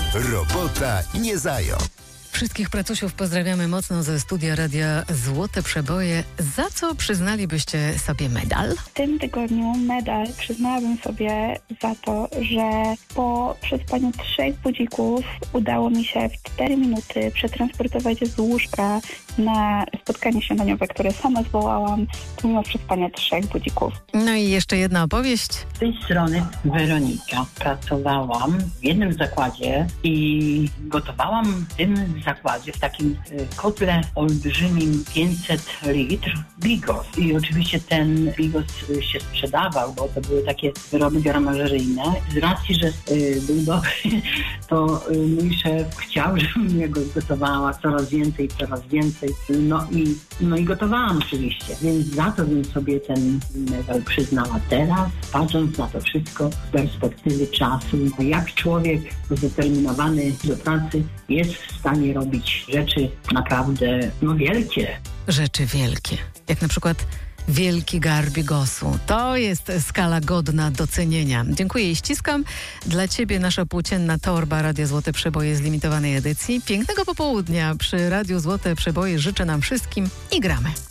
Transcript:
Robota nie zajął. Wszystkich pracusiów pozdrawiamy mocno ze studia Radia Złote Przeboje. Za co przyznalibyście sobie medal? W tym tygodniu medal przyznałabym sobie za to, że po przespaniu 3 budzików udało mi się w 4 minuty przetransportować z łóżka na spotkanie śniadaniowe, które sama zwołałam, pomimo przespania 3 budzików. No i jeszcze jedna opowieść. Z tej strony Weronika. Pracowałam w jednym zakładzie i gotowałam w tym zakładzie, w takim kotle olbrzymim 500 litrów bigos. I oczywiście ten bigos się sprzedawał, bo to były takie wyroby garomażeryjne. Z racji, że był dobry, to mój szef chciał, żebym ja go gotowała coraz więcej. No i gotowałam oczywiście. Więc za to bym sobie ten medal przyznała teraz, patrząc na to wszystko z perspektywy czasu. Jak człowiek zdeterminowany do pracy jest w stanie robić rzeczy naprawdę wielkie. Rzeczy wielkie, jak na przykład wielki gar bigosu. To jest skala godna docenienia. Dziękuję i ściskam. Dla Ciebie nasza płócienna torba Radia Złote Przeboje z limitowanej edycji. Pięknego popołudnia przy Radiu Złote Przeboje życzę nam wszystkim i gramy.